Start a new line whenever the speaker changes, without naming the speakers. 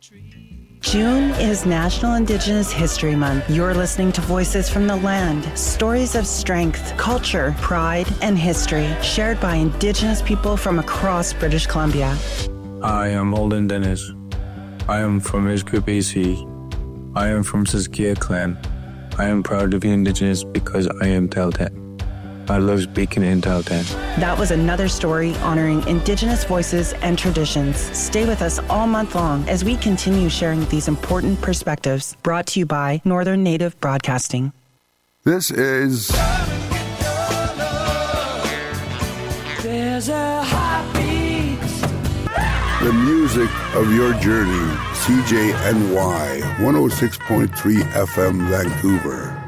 June is National Indigenous History Month. You're listening to Voices from the Land, stories of strength, culture, pride, and history shared by Indigenous people from across British Columbia.
I am Holden Dennis. I am from Ishku, BC. I am from Siskiyik Clan. I am proud to be Indigenous because I am Tahltan. I love speaking in Tahltan.
That was another story honoring Indigenous voices and traditions. Stay with us all month long as we continue sharing these important perspectives. Brought to you by Northern Native Broadcasting.
This is
There's a heartbeat.
the music of your journey. CJNY 106.3 FM Vancouver.